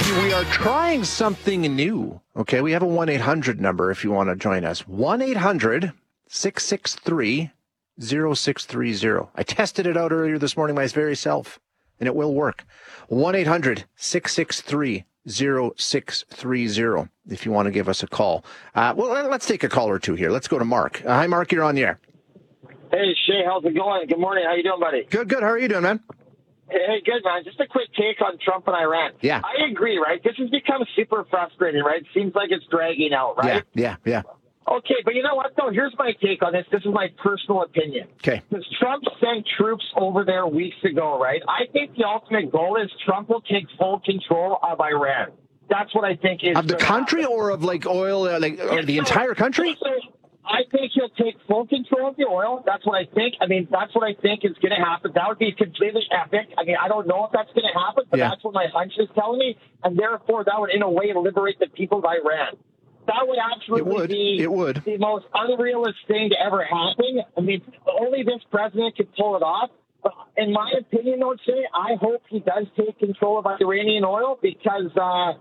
We are trying something new. Okay, we have a 1-800 number if you want to join us. 1-800-663-0630. I tested it out earlier this morning my very self, and it will work. 1-800-663-0630 if you want to give us a call. Well, let's take a call or two here. Let's go to Mark. Hi, Mark. You're on the air. Hey, Shay. How's it going? Good morning. How you doing, buddy? Good. How are you doing, man? Hey, good, man. Just a quick take on Trump and Iran. Yeah. I agree, right? This has become super frustrating, right? Seems like it's dragging out, right? Yeah. Okay, but you know what, though? Here's my take on this. This is my personal opinion. Okay. Because Trump sent troops over there weeks ago, right? I think the ultimate goal is Trump will take full control of Iran. That's what I think is of the country happen. or of like oil, or the entire country? I think he'll take full control of the oil. That's what I think. I mean, that's what I think is going to happen. That would be completely epic. I mean, I don't know if that's going to happen, but that's what my hunch is telling me. And therefore, that would, in a way, liberate the people of Iran. That would absolutely be the most unrealistic thing to ever happen. I mean, only this president could pull it off. But in my opinion, though, I hope he does take control of Iranian oil because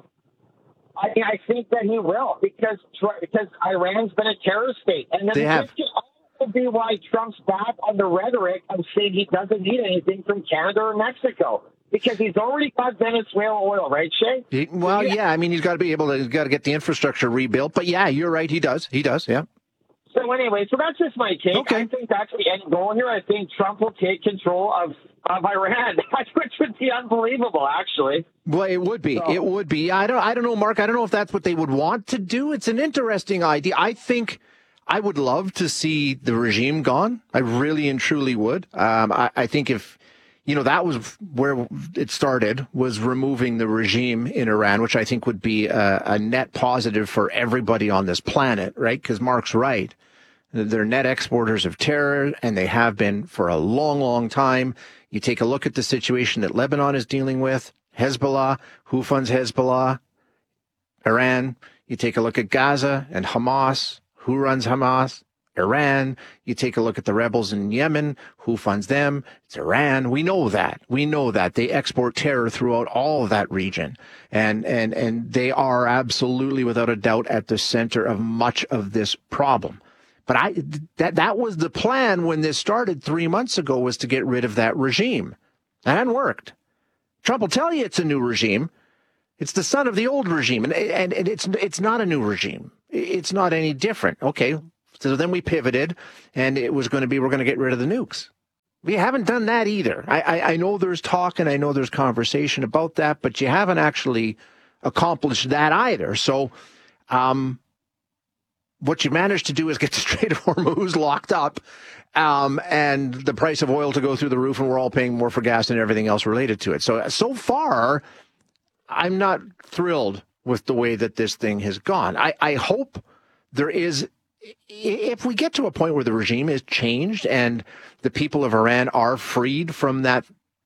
I think that he will because Iran's been a terrorist state. And then this could also be why Trump's back on the rhetoric of saying he doesn't need anything from Canada or Mexico. Because he's already got Venezuela oil, right, Shay? I mean, he's got to get the infrastructure rebuilt. But yeah, you're right. He does, yeah. So anyway, that's just my take. Okay. I think that's the end goal here. I think Trump will take control of Iran, which would be unbelievable, actually. Well, it would be. So, it would be. I don't know, Mark. I don't know if that's what they would want to do. It's an interesting idea. I think I would love to see the regime gone. I really and truly would. I think if... that was where it started, was removing the regime in Iran, which I think would be a net positive for everybody on this planet, right? Because Mark's right. They're net exporters of terror, and they have been for a long, long time. You take a look at the situation that Lebanon is dealing with, Hezbollah, who funds Hezbollah, Iran. You take a look at Gaza and Hamas, who runs Hamas? Iran. You take a look at the rebels in Yemen. Who funds them? It's Iran. We know that. They export terror throughout all of that region. And they are absolutely, without a doubt, at the center of much of this problem. But that was the plan when this started 3 months ago, was to get rid of that regime. That hadn't worked. Trump will tell you it's a new regime. It's the son of the old regime. And it's not a new regime. It's not any different. Okay. So then we pivoted, and it was going to be, we're going to get rid of the nukes. We haven't done that either. I know there's talk and I know there's conversation about that, but you haven't actually accomplished that either. So what you managed to do is get the Strait of Hormuz locked up and the price of oil to go through the roof, and we're all paying more for gas and everything else related to it. So far, I'm not thrilled with the way that this thing has gone. I hope there is... If we get to a point where the regime is changed and the people of Iran are freed from that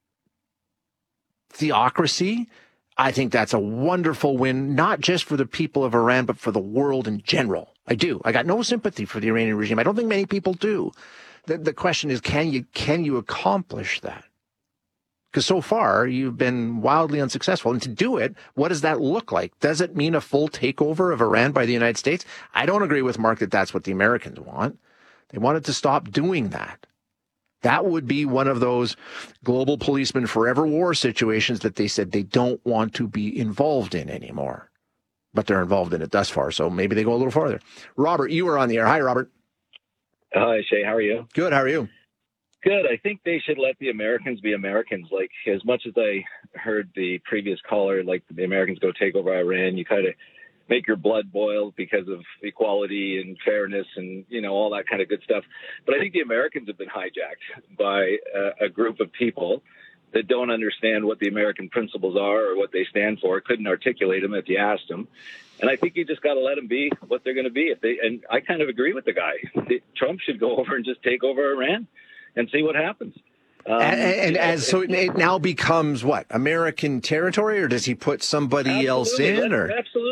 theocracy, I think that's a wonderful win, not just for the people of Iran, but for the world in general. I do. I got no sympathy for the Iranian regime. I don't think many people do. The question is, can you accomplish that? Because so far, you've been wildly unsuccessful. And to do it, what does that look like? Does it mean a full takeover of Iran by the United States? I don't agree with Mark that that's what the Americans want. They wanted to stop doing that. That would be one of those global policeman forever war situations that they said they don't want to be involved in anymore. But they're involved in it thus far, so maybe they go a little farther. Robert, you were on the air. Hi, Robert. Hi, Shay. How are you? Good. How are you? Good. I think they should let the Americans be Americans. Like, as much as I heard the previous caller, like, the Americans go take over Iran, you kind of make your blood boil because of equality and fairness and, all that kind of good stuff. But I think the Americans have been hijacked by a group of people that don't understand what the American principles are or what they stand for, couldn't articulate them if you asked them. And I think you just got to let them be what they're going to be. And I kind of agree with the guy. Trump should go over and just take over Iran and see what happens. So it now becomes what? American territory, or does he put somebody else in? Absolutely.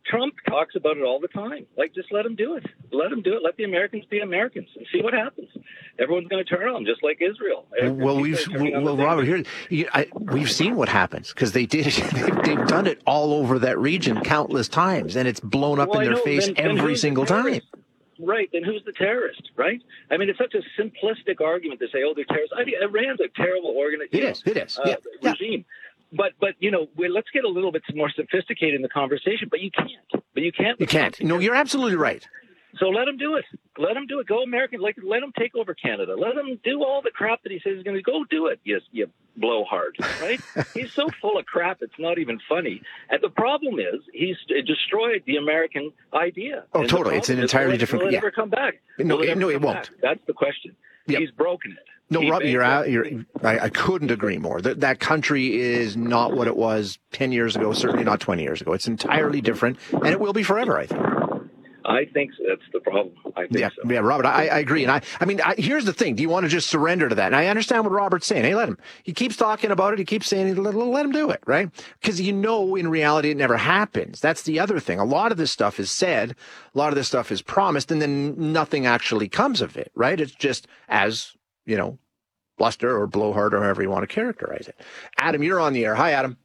Trump talks about it all the time. Like, just let him do it. Let him do it. Let the Americans be Americans and see what happens. Everyone's going to turn on them, just like Israel. Robert, we've seen what happens because they did. They've done it all over that region countless times, and it's blown up in their face every single time. Right, then who's the terrorist, right? I mean, it's such a simplistic argument to say, oh, they're terrorists. I mean, Iran's a terrible organization. It is. Regime. But let's get a little bit more sophisticated in the conversation. But you can't. You can't. No, you're absolutely right. So let him do it. Let him do it. Go American. Let him take over Canada. Let him do all the crap that he says he's going to go do it. Yes, you blowhard, right? He's so full of crap, it's not even funny. And the problem is he's destroyed the American idea. Oh, totally. It's an entirely different. Will it ever come back? No, it won't. That's the question. Yep. He's broken it. No, Rob, I couldn't agree more. That country is not what it was 10 years ago, certainly not 20 years ago. It's entirely different, and it will be forever, I think. I think that's the problem. I think so. Yeah, Robert, I agree. And I mean, here's the thing. Do you want to just surrender to that? And I understand what Robert's saying. Hey, let him. He keeps talking about it. He keeps saying, let him do it, right? Because in reality, it never happens. That's the other thing. A lot of this stuff is said. A lot of this stuff is promised, and then nothing actually comes of it, right? It's just as, bluster or blowhard or however you want to characterize it. Adam, you're on the air. Hi, Adam.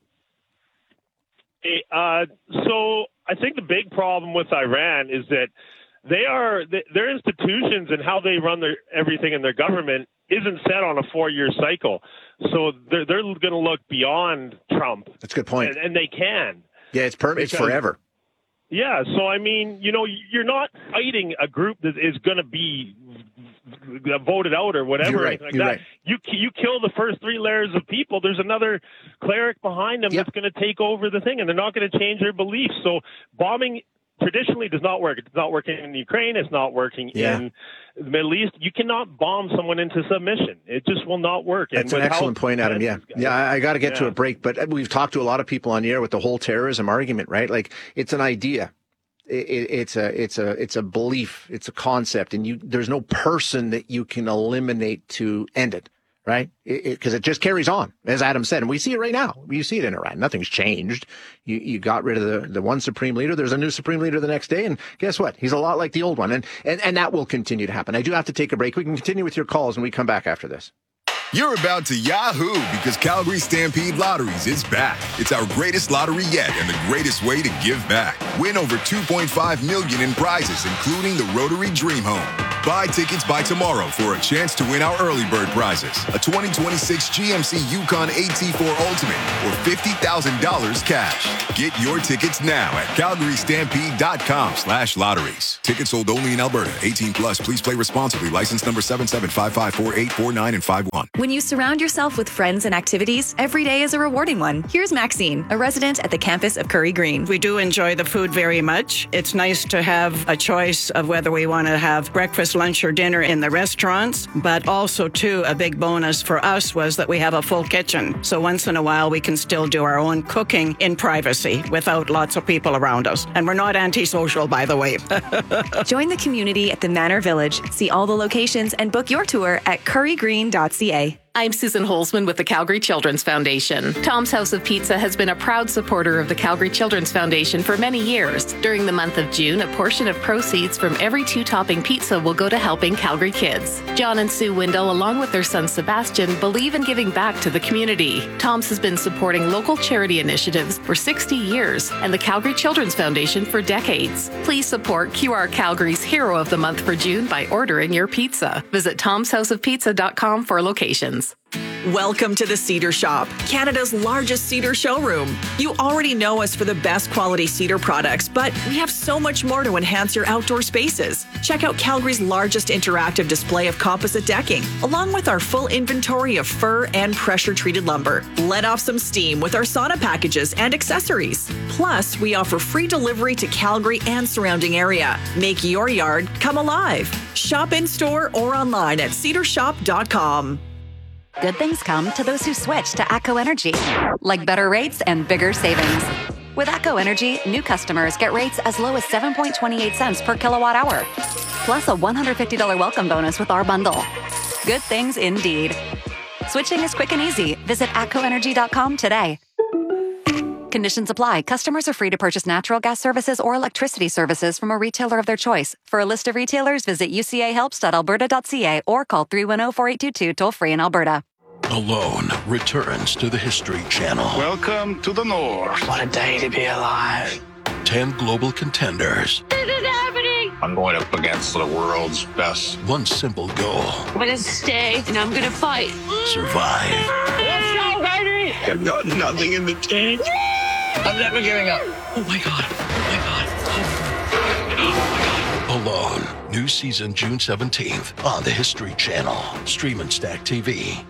Hey, so I think the big problem with Iran is that their institutions and how they run everything in their government isn't set on a 4-year cycle. So they're going to look beyond Trump. That's a good point. And they can. Yeah, it's forever. Yeah, so I mean, you're not fighting a group that is going to be voted out or whatever. You're right. Right. You kill the first 3 layers of people. There's another cleric behind them that's going to take over the thing, and they're not going to change their beliefs. So bombing traditionally does not work. It's not working in Ukraine. It's not working in the Middle East. You cannot bomb someone into submission. It just will not work. That's an excellent point, Adam. Yeah. I got to get to a break, but we've talked to a lot of people on the air with the whole terrorism argument, right? Like, it's an idea. It's a belief. It's a concept, and there's no person that you can eliminate to end it, right? Because it just carries on, as Adam said, and we see it right now. You see it in Iran. Nothing's changed. You got rid of the one supreme leader. There's a new supreme leader the next day, and guess what? He's a lot like the old one, and that will continue to happen. I do have to take a break. We can continue with your calls when we come back after this. You're about to Yahoo because Calgary Stampede Lotteries is back. It's our greatest lottery yet and the greatest way to give back. Win over $2.5 million in prizes, including the Rotary Dream Home. Buy tickets by tomorrow for a chance to win our early bird prizes, a 2026 GMC Yukon AT4 Ultimate, or $50,000 cash. Get your tickets now at calgarystampede.com/lotteries. Tickets sold only in Alberta. 18 plus. Please play responsibly. License number 77554849 and 51. When you surround yourself with friends and activities, every day is a rewarding one. Here's Maxine, a resident at the campus of Curry Green. We do enjoy the food very much. It's nice to have a choice of whether we want to have breakfast, lunch, or dinner in the restaurants, but also, too, a big bonus for us was that we have a full kitchen. So once in a while, we can still do our own cooking in privacy without lots of people around us. And we're not antisocial, by the way. Join the community at the Manor Village. See all the locations and book your tour at currygreen.ca. I'm Susan Holzman with the Calgary Children's Foundation. Tom's House of Pizza has been a proud supporter of the Calgary Children's Foundation for many years. During the month of June, a portion of proceeds from every 2-topping pizza will go to helping Calgary kids. John and Sue Windle, along with their son Sebastian, believe in giving back to the community. Tom's has been supporting local charity initiatives for 60 years and the Calgary Children's Foundation for decades. Please support QR Calgary's Hero of the Month for June by ordering your pizza. Visit tomshouseofpizza.com for locations. Welcome to the Cedar Shop, Canada's largest cedar showroom. You already know us for the best quality cedar products, but we have so much more to enhance your outdoor spaces. Check out Calgary's largest interactive display of composite decking, along with our full inventory of fir and pressure-treated lumber. Let off some steam with our sauna packages and accessories. Plus, we offer free delivery to Calgary and surrounding area. Make your yard come alive. Shop in-store or online at cedarshop.com. Good things come to those who switch to ATCO Energy, like better rates and bigger savings. With ATCO Energy, new customers get rates as low as 7.28 cents per kilowatt hour, plus a $150 welcome bonus with our bundle. Good things indeed. Switching is quick and easy. Visit atcoenergy.com today. Conditions apply. Customers are free to purchase natural gas services or electricity services from a retailer of their choice. For a list of retailers, visit ucahelps.alberta.ca or call 310-4822 toll-free in Alberta. Alone returns to the History Channel. Welcome to the North. What a day to be alive. 10 global contenders. This is happening. I'm going up against the world's best. One simple goal. I'm going to stay and I'm going to fight. Survive. Let's go, baby. I've got nothing in the tank. I'm never giving up. Oh my God. Alone. New season June 17th on the History Channel. Stream and Stack TV.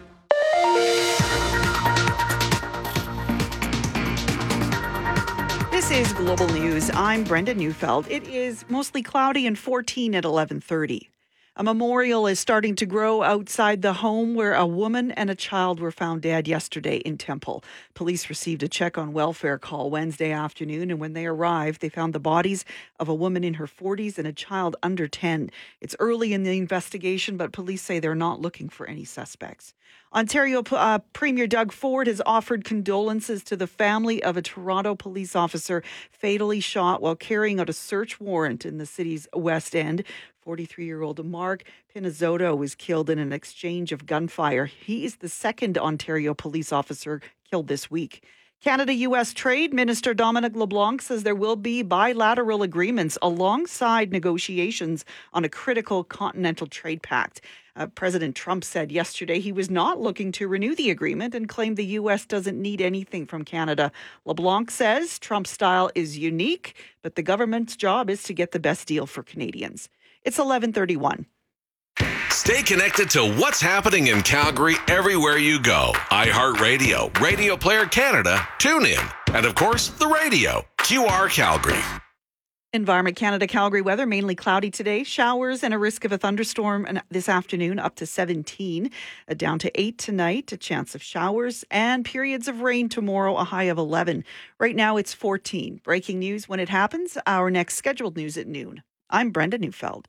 This is Global News. I'm Brenda Neufeld. It is mostly cloudy and 14 at 11:30. A memorial is starting to grow outside the home where a woman and a child were found dead yesterday in Temple. Police received a check on welfare call Wednesday afternoon, and when they arrived, they found the bodies of a woman in her 40s and a child under 10. It's early in the investigation, but police say they're not looking for any suspects. Ontario Premier Doug Ford has offered condolences to the family of a Toronto police officer fatally shot while carrying out a search warrant in the city's West End. 43-year-old Mark Pinizzotto was killed in an exchange of gunfire. He is the second Ontario police officer killed this week. Canada-U.S. Trade Minister Dominic LeBlanc says there will be bilateral agreements alongside negotiations on a critical continental trade pact. President Trump said yesterday he was not looking to renew the agreement and claimed the U.S. doesn't need anything from Canada. LeBlanc says Trump's style is unique, but the government's job is to get the best deal for Canadians. It's 11:31. Stay connected to what's happening in Calgary everywhere you go. iHeartRadio, Radio Player Canada, TuneIn, and of course, the radio, QR Calgary. Environment Canada Calgary weather, mainly cloudy today. Showers and a risk of a thunderstorm this afternoon up to 17. Down to 8 tonight, a chance of showers and periods of rain tomorrow, a high of 11. Right now it's 14. Breaking news when it happens. Our next scheduled news at noon. I'm Brenda Neufeld.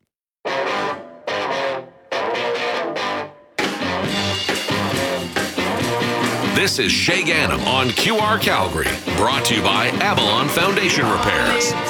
This is Shay Gannam on QR Calgary, brought to you by Avalon Foundation Repairs.